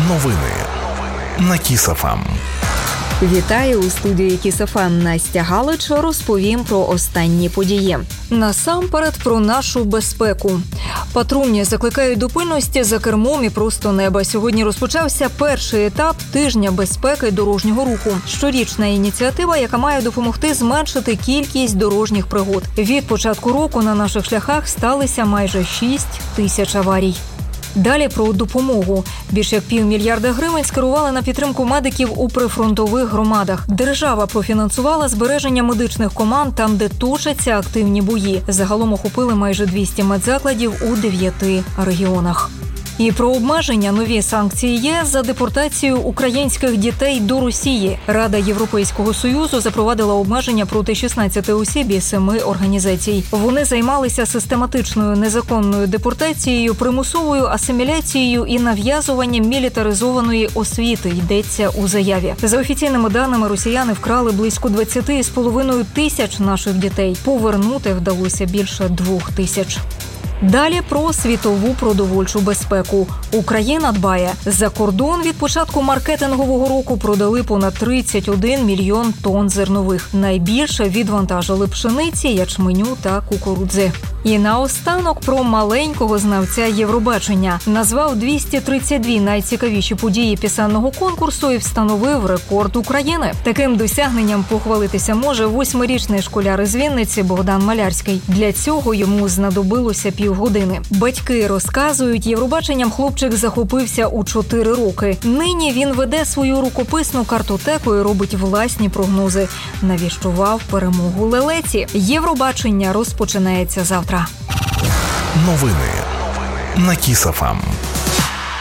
Новини на Кіс.ФМ. Вітаю у студії Кіс.ФМ. Настя Галич. Розповім про останні події. Насамперед про нашу безпеку. Патрульні закликають до пильності за кермом і просто неба. Сьогодні розпочався перший етап тижня безпеки дорожнього руху. Щорічна ініціатива, яка має допомогти зменшити кількість дорожніх пригод. Від початку року на наших шляхах сталися майже 6 тисяч аварій. Далі про допомогу. Більше як $500 мільярда скерували на підтримку медиків у прифронтових громадах. Держава профінансувала збереження медичних команд там, де точаться активні бої. Загалом охопили майже 200 медзакладів у 9 регіонах. І про обмеження нові санкції ЄС за депортацію українських дітей до Росії. Рада Європейського Союзу запровадила обмеження проти 16 осіб і 7 організацій. Вони займалися систематичною незаконною депортацією, примусовою асиміляцією і нав'язуванням мілітаризованої освіти, йдеться у заяві. За офіційними даними, росіяни вкрали близько 20,5 тисяч наших дітей. Повернути вдалося більше 2 тисяч. Далі про світову продовольчу безпеку. Україна дбає. За кордон від початку маркетингового року продали понад 31 мільйон тонн зернових. Найбільше відвантажили пшениці, ячменю та кукурудзи. І наостанок про маленького знавця Євробачення. Назвав 232 найцікавіші події пісенного конкурсу і встановив рекорд України. Таким досягненням похвалитися може 8-річний школяр із Вінниці Богдан Малярський. Для цього йому знадобилося півгодини. Батьки розказують, Євробаченням хлопчик захопився у 4 роки. Нині він веде свою рукописну картотеку і робить власні прогнози. Навіщував перемогу лелеці. Євробачення розпочинається завтра. Новини на Кіс.ФМ.